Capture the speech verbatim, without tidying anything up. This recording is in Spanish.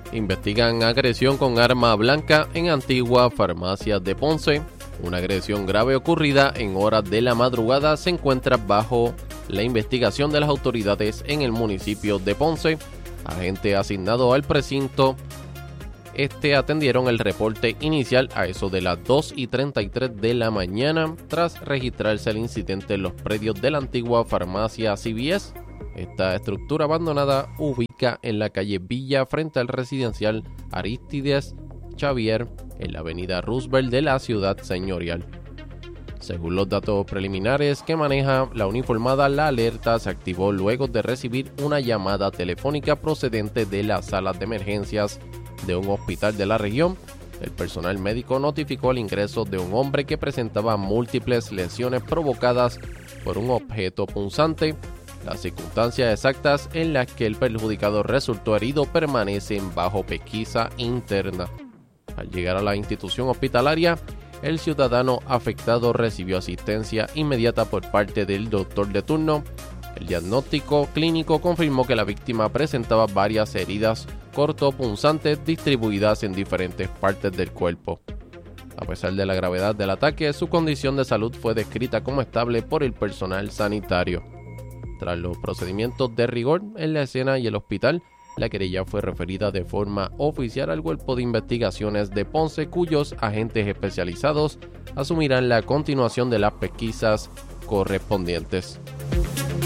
Investigan agresión con arma blanca en antigua farmacia de Ponce. Una agresión grave ocurrida en horas de la madrugada se encuentra bajo la investigación de las autoridades en el municipio de Ponce. Agentes asignados al precinto este atendieron el reporte inicial a eso de las dos y treinta y tres de la mañana tras registrarse el incidente en los predios de la antigua farmacia C V S. Esta estructura abandonada ubica en la calle Villa frente al residencial Aristides Xavier en la avenida Roosevelt de la ciudad señorial. Según los datos preliminares que maneja la uniformada, la alerta se activó luego de recibir una llamada telefónica procedente de las salas de emergencias de un hospital de la región. El personal médico notificó el ingreso de un hombre que presentaba múltiples lesiones provocadas por un objeto punzante. Las circunstancias exactas en las que el perjudicado resultó herido permanecen bajo pesquisa interna. Al llegar a la institución hospitalaria, el ciudadano afectado recibió asistencia inmediata por parte del doctor de turno. El diagnóstico clínico confirmó que la víctima presentaba varias heridas cortopunzantes distribuidas en diferentes partes del cuerpo. A pesar de la gravedad del ataque, su condición de salud fue descrita como estable por el personal sanitario. Tras los procedimientos de rigor en la escena y el hospital, la querella fue referida de forma oficial al Cuerpo de Investigaciones de Ponce, cuyos agentes especializados asumirán la continuación de las pesquisas correspondientes.